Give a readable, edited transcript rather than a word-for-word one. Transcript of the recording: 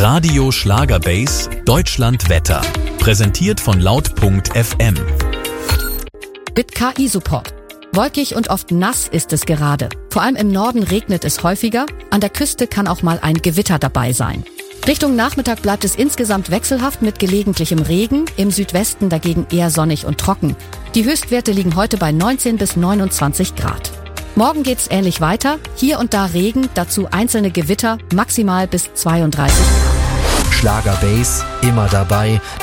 Radio Schlagerbase Deutschland Wetter. Präsentiert von laut.fm. Mit KI-Support. Wolkig und oft nass ist es gerade. Vor allem im Norden regnet es häufiger. An der Küste kann auch mal ein Gewitter dabei sein. Richtung Nachmittag bleibt es insgesamt wechselhaft mit gelegentlichem Regen. Im Südwesten dagegen eher sonnig und trocken. Die Höchstwerte liegen heute bei 19 bis 29 Grad. Morgen geht's ähnlich weiter. Hier und da Regen, dazu einzelne Gewitter, maximal bis 32 Grad. Schlagerbase, immer dabei.